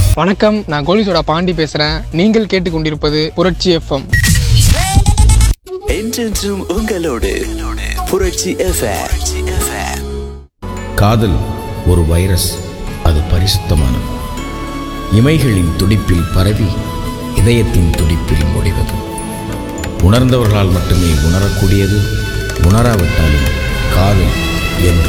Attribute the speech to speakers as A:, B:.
A: வணக்கம், நான் கோலிசோட பாண்டி பேசுறேன். நீங்கள் கேட்டுக்கொண்டிருப்பது புரட்சி எஃப்எம்.
B: என்றென்றும் உங்களோடு புரட்சி FM.
C: காதல் ஒரு வைரஸ், அது பரிசுத்தமானது. இமைகளின் துடிப்பில் பரவி இதயத்தின் துடிப்பில் முடிவது. உணர்ந்தவர்களால் மட்டுமே உணரக்கூடியது. உணராவிட்டாலும் காதல் என்று